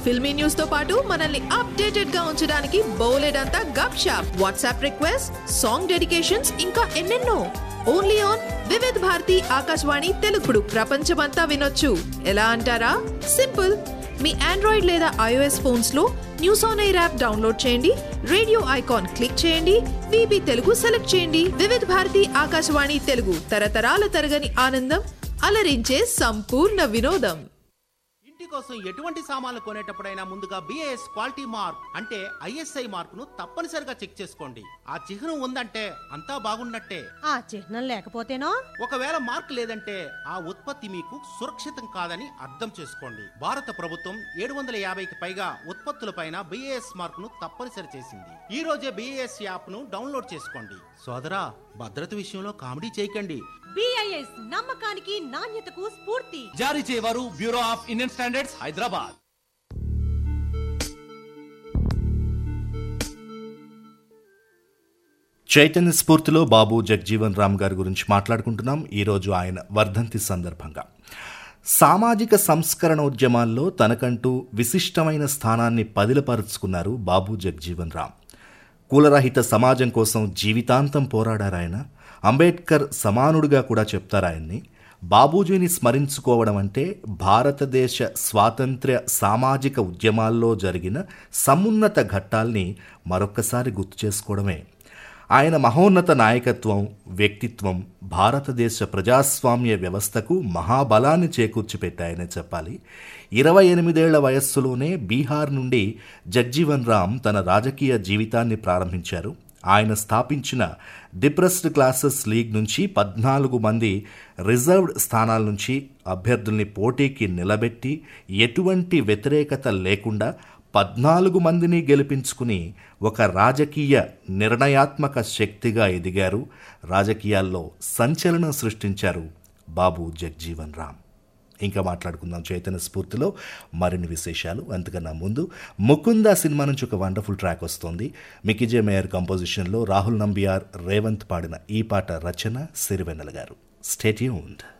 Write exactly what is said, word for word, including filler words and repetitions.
Filmy news తో పాటు మనల్ని అప్డేటెడ్ గా ఉంచడానికి బోలెడంతా గప్ shop, WhatsApp request, song dedications, ఇంకా ఎన్నెన్నో. Only on Vividh Bharati Akashvani తెలుగుడు. ప్రపంచమంతా వినొచ్చు. ఎలా అంటారా? సింపుల్. మీ ఆండ్రాయిడ్ లేదా ఐఓఎస్ ఫోన్స్ లో news on air app download చేయండి, రేడియో ఐకాన్ క్లిక్ చేయండి, వీబీ తెలుగు సెలెక్ట్ చేయండి. వివిధ్ భారతి ఆకాశవాణి తెలుగు, తరతరాల తరగని ఆనందం, అలరించే సంపూర్ణ వినోదం. ఇంటి కోసం ఎటువంటి సామాన్లు కొనేటప్పుడైనా ముందుగా బిఐఎస్ క్వాలిటీ మార్క్ అంటే ఐఎస్ఐ మార్కును తప్పనిసరిగా చెక్ చేసుకోండి. ఆ చిహ్నం ఉందంటే అంతా బాగున్నట్టే. ఆ చిహ్నం లేకపోతేనో? ఒకవేళ మార్క్ లేదంటే ఆ ఉత్పత్తి మీకు సురక్షితం కాదని అర్థం చేసుకోండి. భారత ప్రభుత్వం ఏడు వందల యాభైకి పైగా ఉత్పత్తులపైన బిఐఎస్ మార్కును తప్పనిసరి చేసింది. ఈ రోజే బిఐఎస్ యాప్ ను డౌన్లోడ్ చేసుకోండి. సోదరా, భద్రత విషయంలో కామెడీ చేయకండి. బిఐఎస్ నమ్మకానికి నాణ్యతకు స్ఫూర్తి. జారీ చేయవారు bureau of Indian standards, Hyderabad. Chaitanya స్ఫూర్తిలో Babu Jagjivan Ram గారి గురించి మాట్లాడుకుంటున్నాం ఈరోజు ఆయన వర్ధంతి సందర్భంగా. సామాజిక సంస్కరణ ఉద్యమాల్లో తనకంటూ విశిష్టమైన స్థానాన్ని పదిలపరుచుకున్నారు బాబు జగ్జీవన్ రామ్. కులరహిత సమాజం కోసం జీవితాంతం పోరాడారాయన. అంబేద్కర్ సమానుడిగా కూడా చెప్తారాయన్ని. బాబూజీని స్మరించుకోవడం అంటే భారతదేశ స్వాతంత్ర్య సామాజిక ఉద్యమాల్లో జరిగిన సమున్నత ఘట్టాల్ని మరొక్కసారి గుర్తు చేసుకోవడమే. ఆయన మహోన్నత నాయకత్వం, వ్యక్తిత్వం భారతదేశ ప్రజాస్వామ్య వ్యవస్థకు మహాబలాన్ని చేకూర్చిపెట్టాయనే చెప్పాలి. ఇరవై ఎనిమిదేళ్ల వయస్సులోనే బీహార్ నుండి జగ్జీవన్ రామ్ తన రాజకీయ జీవితాన్ని ప్రారంభించారు. ఆయన స్థాపించిన డిప్రెస్డ్ క్లాసెస్ లీగ్ నుంచి పద్నాలుగు మంది రిజర్వ్డ్ స్థానాల నుంచి అభ్యర్థుల్ని పోటీకి నిలబెట్టి ఎటువంటి వ్యతిరేకత లేకుండా పద్నాలుగు మందిని గెలిపించుకుని ఒక రాజకీయ నిర్ణయాత్మక శక్తిగా ఎదిగారు. రాజకీయాల్లో సంచలనం సృష్టించారు బాబు జగ్జీవన్ రామ్. ఇంకా మాట్లాడుకుందాం చైతన్య స్ఫూర్తిలో మరిన్ని విశేషాలు. అంతకన్నా ముందు ముకుంద సినిమా నుంచి ఒక వండర్ఫుల్ ట్రాక్ వస్తుంది. మికిజే మేయర్ కంపోజిషన్లో రాహుల్ నంబియార్, రేవంత్ పాడిన ఈ పాట రచన సిరివెన్నెల గారు. Stay tuned.